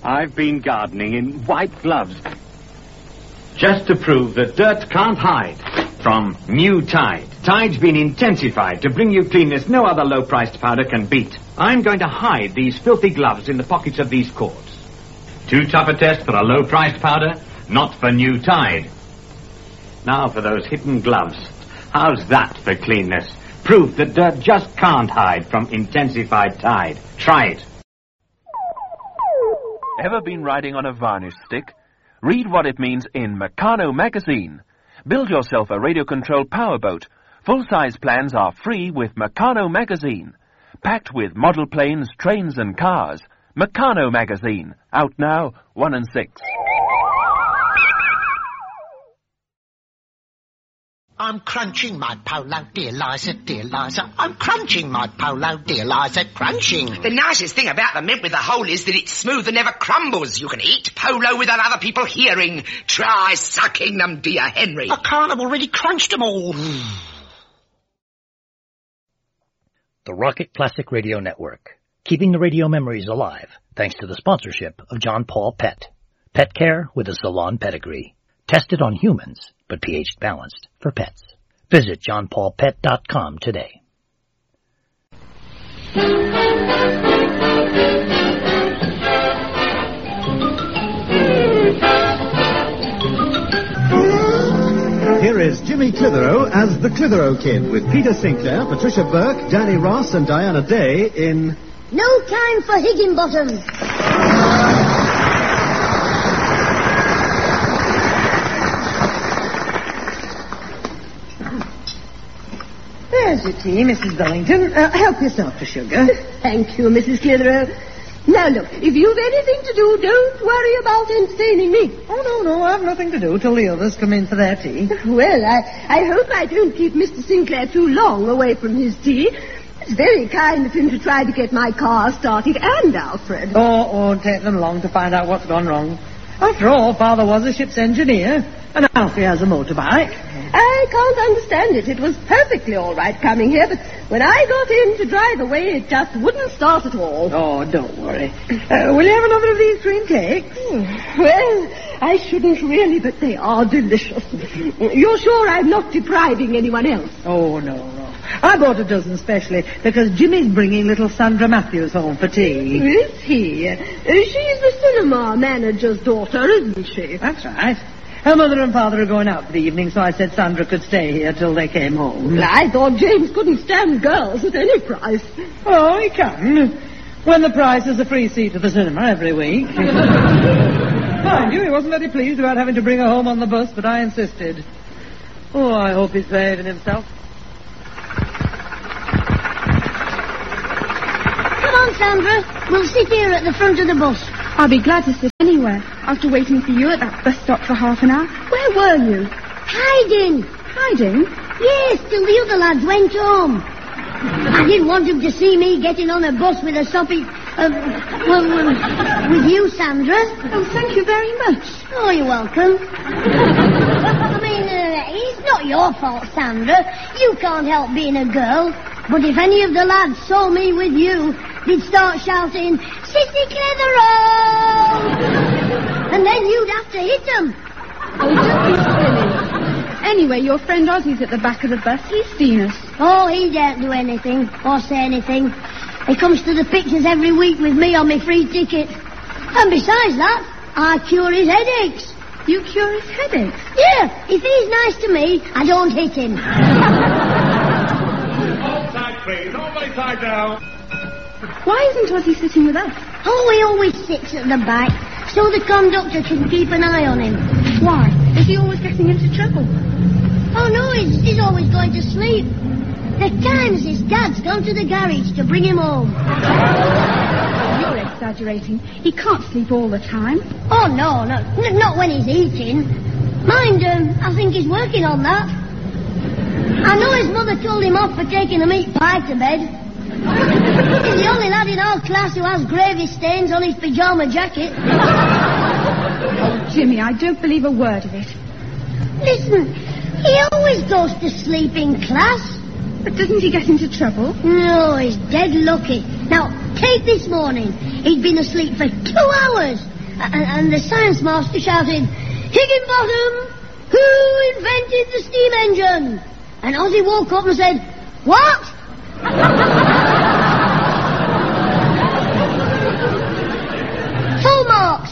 I've been gardening in white gloves. Just to prove that dirt can't hide. From New Tide. Tide's been intensified to bring you cleanness no other low-priced powder can beat. I'm going to hide these filthy gloves in the pockets of these cords. Too tough a test for a low-priced powder? Not for New Tide. Now for those hidden gloves. How's that for cleanness? Proof that dirt just can't hide from intensified Tide. Try it. Ever been riding on a varnish stick? Read what it means in Meccano magazine. Build yourself a radio-controlled powerboat. Full-size plans are free with Meccano magazine. Packed with model planes, trains and cars. Meccano magazine. Out now, 1 and 6. I'm crunching my polo, dear Liza, dear Liza. I'm crunching my polo, dear Liza, crunching. The nicest thing about the mint with the hole is that it's smooth and never crumbles. You can eat polo without other people hearing. Try sucking them, dear Henry. I can't, I've already crunched them all. The Rocket Classic Radio Network, keeping the radio memories alive, thanks to the sponsorship of John Paul Pet. Pet care with a salon pedigree. Tested on humans, but pH balanced for pets. Visit johnpaulpet.com today. Here is Jimmy Clitheroe as the Clitheroe Kid with Peter Sinclair, Patricia Burke, Danny Ross and Diana Day in... No Time for Higginbottom. There's your tea, Mrs. Bellington. Help yourself to sugar. Thank you, Mrs. Clitheroe. Now, look, if you've anything to do, don't worry about entertaining me. Oh, no, I've nothing to do till the others come in for their tea. Well, I hope I don't keep Mr. Sinclair too long away from his tea. It's very kind of him to try to get my car started and Alfred. Oh, it won't take them long to find out what's gone wrong. After all, Father was a ship's engineer, and Alfie has a motorbike. I can't understand it. It was perfectly all right coming here, but when I got in to drive away, it just wouldn't start at all. Oh, don't worry. Will you have another of these cream cakes? Well, I shouldn't really, but they are delicious. You're sure I'm not depriving anyone else? Oh, no. I bought a dozen specially because Jimmy's bringing little Sandra Matthews home for tea. Is he? She's the cinema manager's daughter, isn't she? That's right. Her mother and father are going out for the evening, so I said Sandra could stay here till they came home. I thought James couldn't stand girls at any price. Oh, he can. When the price is a free seat at the cinema every week. Mind you, he wasn't very pleased about having to bring her home on the bus, but I insisted. Oh, I hope he's behaving himself. Come on, Sandra. We'll sit here at the front of the bus. I'll be glad to sit anywhere after waiting for you at that bus stop for half an hour. Where were you? Hiding. Hiding? Yes, till the other lads went home. I didn't want them to see me getting on a bus with a soppy... with you, Sandra. Oh, thank you very much. Oh, you're welcome. I mean, it's not your fault, Sandra. You can't help being a girl. But if any of the lads saw me with you, they'd start shouting, Sissy Clitheroe! And then you'd have to hit them. Oh, don't be silly. Anyway, your friend Ozzy's at the back of the bus. He's seen us. Oh, he don't do anything or say anything. He comes to the pictures every week with me on my free ticket. And besides that, I cure his headaches. You cure his headaches? Yeah, if he's nice to me, I don't hit him. Hold tight, please. All very tight now. Why isn't Ozzy sitting with us? Oh, he always sits at the back, so the conductor can keep an eye on him. Why? Is he always getting into trouble? Oh, no, he's always going to sleep. At times his dad's gone to the garage to bring him home. You're exaggerating. He can't sleep all the time. Oh, no, not when he's eating. Mind, I think he's working on that. I know his mother told him off for taking a meat pie to bed. He's the only lad in our class who has gravy stains on his pyjama jacket. Oh, Jimmy, I don't believe a word of it. Listen, he always goes to sleep in class. But doesn't he get into trouble? No, he's dead lucky. Now, take this morning. He'd been asleep for 2 hours. And the science master shouted, Higginbottom, who invented the steam engine? And Ozzy woke up and said, what? Full marks.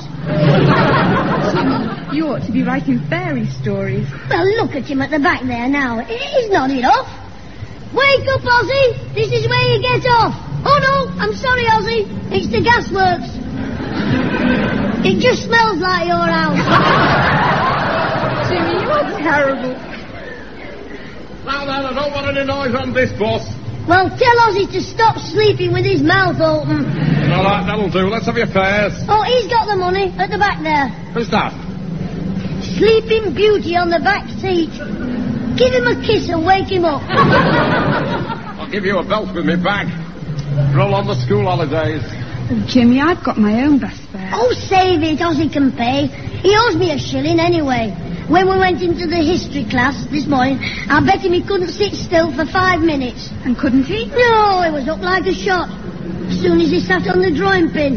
You ought to be writing fairy stories. Well, look at him at the back there now. He's nodded off. Wake up, Ozzy. This is where you get off. Oh, no, I'm sorry, Ozzy. It's the gasworks. It just smells like your house. Jimmy, you're terrible. Now then, I don't want any noise on this bus. Well, tell Ozzy to stop sleeping with his mouth open. All right, that'll do. Let's have your fares. Oh, he's got the money at the back there. Who's that? Sleeping Beauty on the back seat. Give him a kiss and wake him up. I'll give you a belt with me bag. Roll on the school holidays. Oh, Jimmy, I've got my own bus fare. Oh, save it. Ozzy can pay. He owes me a shilling anyway. When we went into the history class this morning, I bet him he couldn't sit still for 5 minutes. And couldn't he? No, he was up like a shot. As soon as he sat on the drawing pin.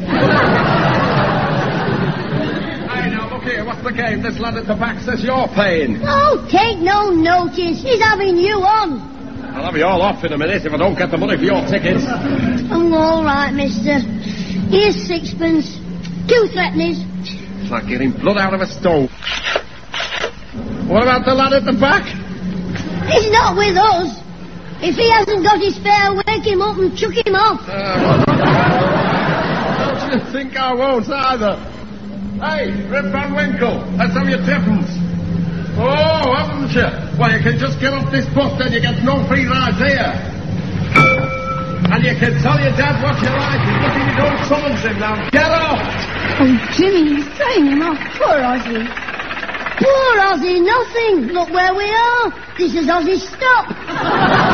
Hey, now, look here. What's the game? This lad at the back says you're paying. Oh, take no notice. He's having you on. I'll have you all off in a minute if I don't get the money for your tickets. Oh, all right, mister. Here's 6pence. 2 threepennies. It's like getting blood out of a stove. What about the lad at the back? He's not with us. If he hasn't got his fare, wake him up and chuck him off. Don't you think I won't either? Hey, Rip Van Winkle, let's have your tippins. Oh, haven't you? Well, you can just get off this bus, then you get no free rides here. And you can tell your dad what you like. He's looking you don't summons him now. Get off! Oh, Jimmy, he's throwing him off. Poor Ozzy. Poor Ozzy, nothing. Look where we are. This is Ozzy's stop.